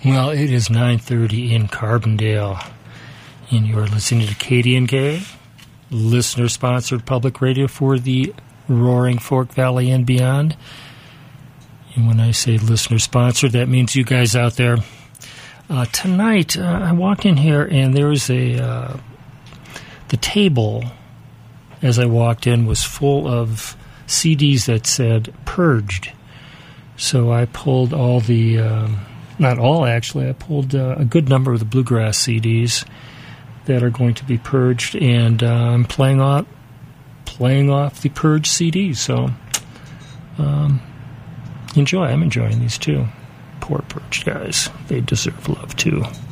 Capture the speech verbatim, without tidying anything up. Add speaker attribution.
Speaker 1: Well, it is nine thirty in Carbondale, and you're listening to Katie and Kay, listener-sponsored public radio for the Roaring Fork Valley and beyond. And when I say listener-sponsored, that means you guys out there. Uh, tonight, uh, I walked in here, and there was a... Uh, the table, as I walked in, was full of C Ds that said Purged. So I pulled all the... Um, Not all, actually. I pulled uh, a good number of the bluegrass C Ds that are going to be purged, and uh, I'm playing off, playing off the purged C Ds. So um, enjoy. I'm enjoying these too. Poor purged guys. They deserve love too.